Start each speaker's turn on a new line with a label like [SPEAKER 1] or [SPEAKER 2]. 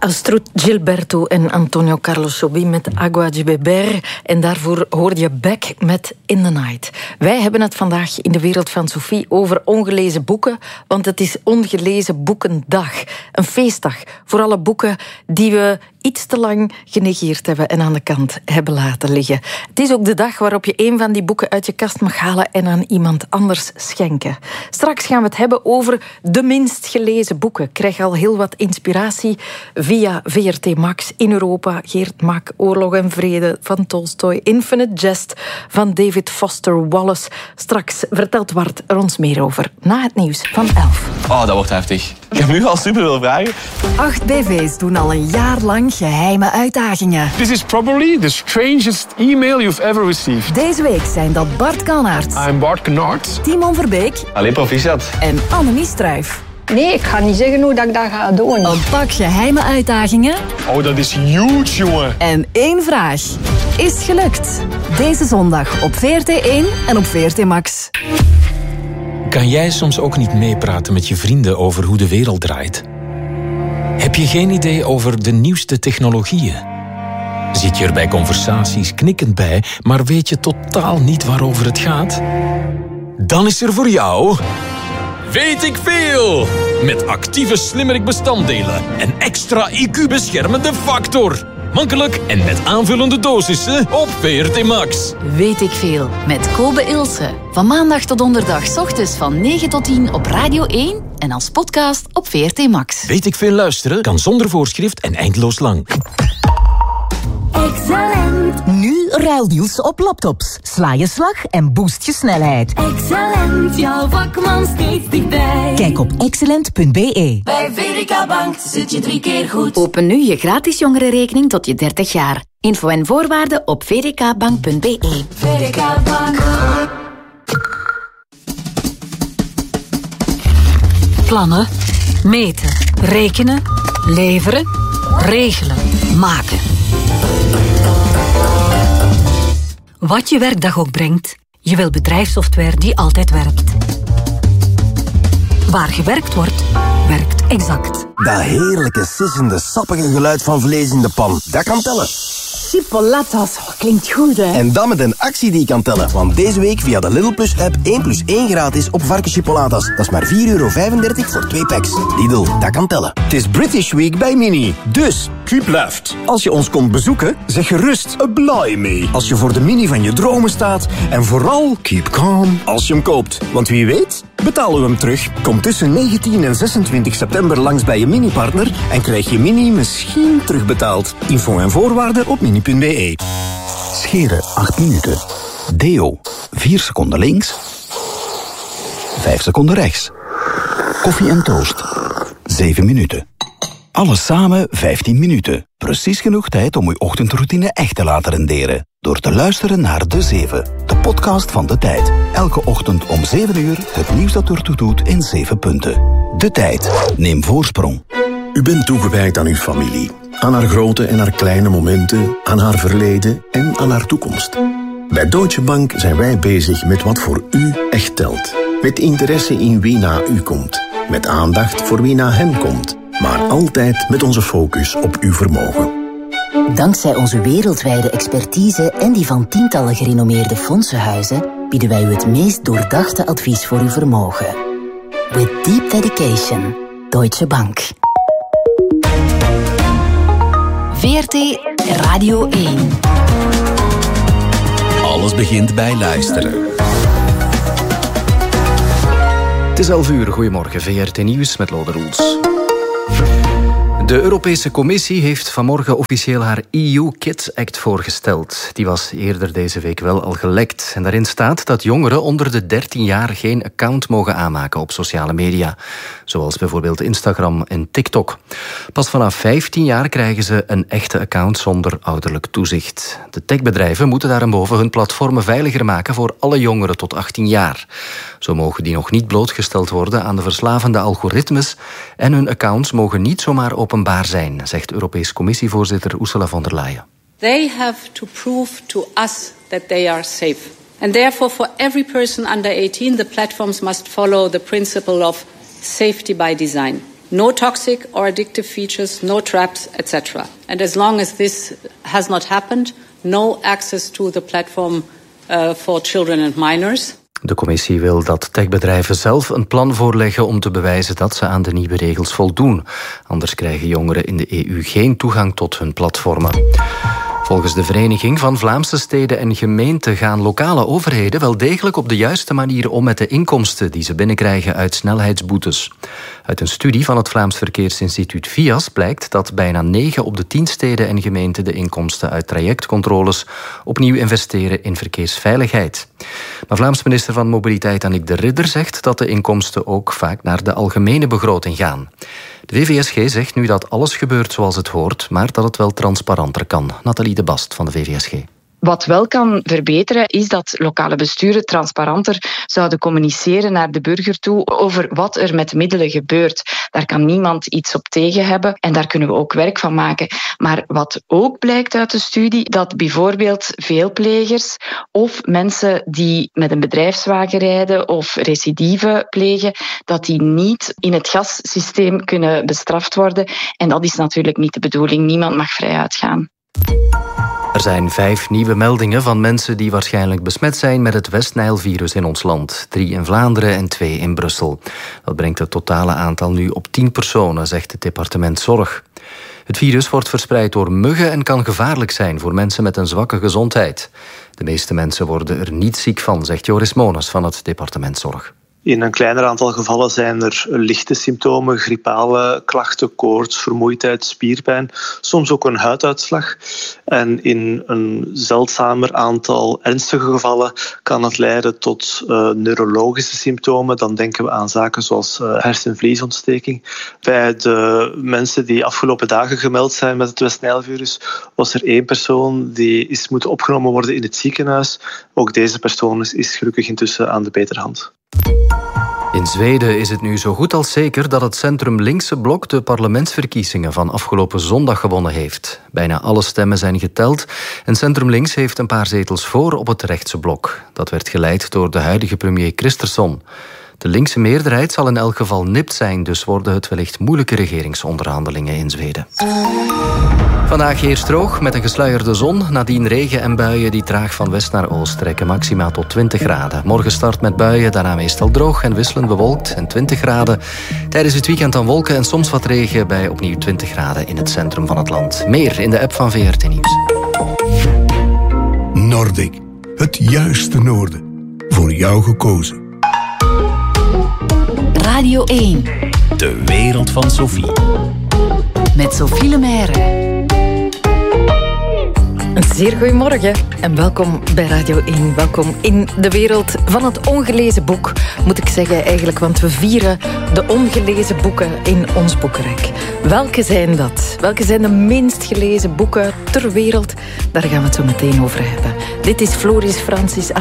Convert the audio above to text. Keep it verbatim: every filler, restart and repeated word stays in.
[SPEAKER 1] Astrud Gilberto en Antonio Carlos Jobim met Agua de Beber. En daarvoor hoorde je Beck met In the Night. Wij hebben het vandaag in de wereld van Sophie over ongelezen boeken, want het is Ongelezen Boekendag. Een feestdag voor alle boeken die we iets te lang genegeerd hebben en aan de kant hebben laten liggen. Het is ook de dag waarop je een van die boeken uit je kast mag halen en aan iemand anders schenken. Straks gaan we het hebben over de minst gelezen boeken. Ik krijg al heel wat inspiratie via V R T Max in Europa. Geert Mak, Oorlog en Vrede van Tolstoy. Infinite Jest van David Foster Wallace. Straks vertelt Wart er ons meer over na het nieuws van elf.
[SPEAKER 2] Oh, dat wordt heftig. Ik heb nu al super veel vragen.
[SPEAKER 1] Acht B V's doen al een jaar lang geheime uitdagingen.
[SPEAKER 3] This is probably the strangest email you've ever received.
[SPEAKER 1] Deze week zijn dat Bart Kalnaert.
[SPEAKER 3] I'm Bart Kalnaert.
[SPEAKER 1] Timon Verbeek.
[SPEAKER 2] Allee, proficiat.
[SPEAKER 1] En Annemie Struijf.
[SPEAKER 4] Nee, ik ga niet zeggen hoe dat ik dat ga doen.
[SPEAKER 1] Een pak geheime uitdagingen.
[SPEAKER 3] Oh, dat is huge, jongen.
[SPEAKER 1] En één vraag. Is het gelukt? Deze zondag op V R T één en op V R T Max.
[SPEAKER 5] Kan jij soms ook niet meepraten met je vrienden over hoe de wereld draait? Heb je geen idee over de nieuwste technologieën? Zit je er bij conversaties knikkend bij, maar weet je totaal niet waarover het gaat? Dan is er voor jou... Weet ik veel! Met actieve slimmerik-bestanddelen en extra I Q-beschermende factor. Makkelijk en met aanvullende dosissen op V R T Max.
[SPEAKER 6] Weet ik veel, met Kobe Ilse. Van maandag tot donderdag 's ochtends van negen tot tien op Radio één en als podcast op V R T Max.
[SPEAKER 5] Weet ik veel luisteren kan zonder voorschrift en eindeloos lang.
[SPEAKER 7] Excellent.
[SPEAKER 8] Nu ruildeals op laptops. Sla je slag en boost je snelheid.
[SPEAKER 7] Excellent, jouw vakman steeds dichtbij.
[SPEAKER 8] Kijk op excellent punt b e.
[SPEAKER 7] Bij V D K Bank zit je drie keer goed.
[SPEAKER 6] Open nu je gratis jongerenrekening tot je dertig jaar. Info en voorwaarden op v d k bank punt b e.
[SPEAKER 7] V D K Bank.
[SPEAKER 9] Plannen, meten, rekenen, leveren, regelen, maken. Wat je werkdag ook brengt, je wil bedrijfssoftware die altijd werkt. Waar gewerkt wordt, werkt Exact.
[SPEAKER 10] Dat heerlijke, sissende, sappige geluid van vlees in de pan, dat kan tellen.
[SPEAKER 11] Chipolatas, klinkt goed, hè?
[SPEAKER 10] En dan met een actie die kan tellen. Want deze week via de Lidl Plus app één plus één gratis op varkenschipolatas. Dat is maar vier euro vijfendertig voor twee packs. Lidl, dat kan tellen.
[SPEAKER 12] Het is British Week bij Mini. Dus, keep left. Als je ons komt bezoeken, zeg gerust a blimey. Als je voor de Mini van je dromen staat. En vooral, keep calm als je hem koopt. Want wie weet, betalen we hem terug. Kom tussen negentien en zesentwintig september langs bij je Mini-partner en krijg je Mini misschien terugbetaald. Info en voorwaarden op mini punt b e.
[SPEAKER 13] Scheren acht minuten. Deo vier seconden links. vijf seconden rechts. Koffie en toast zeven minuten. Alles samen vijftien minuten. Precies genoeg tijd om uw ochtendroutine echt te laten renderen. Door te luisteren naar De Zeven, de podcast van De Tijd. Elke ochtend om zeven uur het nieuws dat ertoe doet in zeven punten. De Tijd. Neem voorsprong.
[SPEAKER 14] U bent toegewijd aan uw familie. Aan haar grote en haar kleine momenten, aan haar verleden en aan haar toekomst. Bij Deutsche Bank zijn wij bezig met wat voor u echt telt. Met interesse in wie na u komt. Met aandacht voor wie na hen komt. Maar altijd met onze focus op uw vermogen.
[SPEAKER 15] Dankzij onze wereldwijde expertise en die van tientallen gerenommeerde fondsenhuizen bieden wij u het meest doordachte advies voor uw vermogen. With deep dedication. Deutsche Bank.
[SPEAKER 6] V R T Radio één.
[SPEAKER 16] Alles begint bij luisteren.
[SPEAKER 17] Het is elf uur. Goedemorgen. V R T Nieuws met Lode Roels. De Europese Commissie heeft vanmorgen officieel haar E U Kids Act voorgesteld. Die was eerder deze week wel al gelekt. En daarin staat dat jongeren onder de dertien jaar geen account mogen aanmaken op sociale media. Zoals bijvoorbeeld Instagram en TikTok. Pas vanaf vijftien jaar krijgen ze een echte account zonder ouderlijk toezicht. De techbedrijven moeten daarboven hun platformen veiliger maken voor alle jongeren tot achttien jaar. Zo mogen die nog niet blootgesteld worden aan de verslavende algoritmes en hun accounts mogen niet zomaar openbaar zijn, zegt Europese Commissievoorzitter Ursula von der Leyen.
[SPEAKER 18] They have to prove to us that they are safe. And therefore for every person under eighteen, the platforms must follow the principle of safety by design. No toxic or addictive features, no traps, et cetera. And as long as this has not happened, no access to the platform uh, for children and minors.
[SPEAKER 17] De commissie wil dat techbedrijven zelf een plan voorleggen om te bewijzen dat ze aan de nieuwe regels voldoen. Anders krijgen jongeren in de E U geen toegang tot hun platformen. Volgens de Vereniging van Vlaamse Steden en Gemeenten gaan lokale overheden wel degelijk op de juiste manier om met de inkomsten die ze binnenkrijgen uit snelheidsboetes. Uit een studie van het Vlaams Verkeersinstituut V I A S blijkt dat bijna negen op de tien steden en gemeenten de inkomsten uit trajectcontroles opnieuw investeren in verkeersveiligheid. Maar Vlaams minister van Mobiliteit Annick de Ridder zegt dat de inkomsten ook vaak naar de algemene begroting gaan. De V V S G zegt nu dat alles gebeurt zoals het hoort, maar dat het wel transparanter kan. Nathalie de Bast van de V V S G.
[SPEAKER 19] Wat wel kan verbeteren is dat lokale besturen transparanter zouden communiceren naar de burger toe over wat er met middelen gebeurt. Daar kan niemand iets op tegen hebben en daar kunnen we ook werk van maken. Maar wat ook blijkt uit de studie, dat bijvoorbeeld veelplegers of mensen die met een bedrijfswagen rijden of recidive plegen, dat die niet in het gassysteem kunnen bestraft worden. En dat is natuurlijk niet de bedoeling. Niemand mag vrij uitgaan.
[SPEAKER 17] Er zijn vijf nieuwe meldingen van mensen die waarschijnlijk besmet zijn met het West-Nijl-virus in ons land. Drie in Vlaanderen en twee in Brussel. Dat brengt het totale aantal nu op tien personen, zegt het departement Zorg. Het virus wordt verspreid door muggen en kan gevaarlijk zijn voor mensen met een zwakke gezondheid. De meeste mensen worden er niet ziek van, zegt Joris Mones van het departement Zorg.
[SPEAKER 20] In een kleiner aantal gevallen zijn er lichte symptomen, griepale klachten, koorts, vermoeidheid, spierpijn, soms ook een huiduitslag. En in een zeldzamer aantal ernstige gevallen kan het leiden tot uh, neurologische symptomen. Dan denken we aan zaken zoals uh, hersenvliesontsteking. Bij de mensen die afgelopen dagen gemeld zijn met het West-Nijl-virus was er één persoon die is moeten opgenomen worden in het ziekenhuis. Ook deze persoon is, is gelukkig intussen aan de betere hand.
[SPEAKER 17] In Zweden is het nu zo goed als zeker dat het centrum-linkse blok de parlementsverkiezingen van afgelopen zondag gewonnen heeft. Bijna alle stemmen zijn geteld en centrum-links heeft een paar zetels voor op het rechtse blok. Dat werd geleid door de huidige premier Kristersson. De linkse meerderheid zal in elk geval nipt zijn, dus worden het wellicht moeilijke regeringsonderhandelingen in Zweden. Vandaag eerst droog met een gesluierde zon. Nadien regen en buien die traag van west naar oost trekken, maximaal tot twintig graden. Morgen start met buien, daarna meestal droog en wisselend bewolkt en twintig graden. Tijdens het weekend dan wolken en soms wat regen bij opnieuw twintig graden in het centrum van het land. Meer in de app van V R T Nieuws.
[SPEAKER 21] Nordic, het juiste noorden. Voor jou gekozen.
[SPEAKER 6] Radio één.
[SPEAKER 16] De wereld van Sophie.
[SPEAKER 6] Met Sophie Lemaire.
[SPEAKER 1] Een zeer goedemorgen en welkom bij Radio één. Welkom in de wereld van het ongelezen boek, moet ik zeggen eigenlijk, want we vieren de ongelezen boeken in ons boekenrek. Welke zijn dat? Welke zijn de minst gelezen boeken ter wereld? Daar gaan we het zo meteen over hebben. Dit is Floris Francis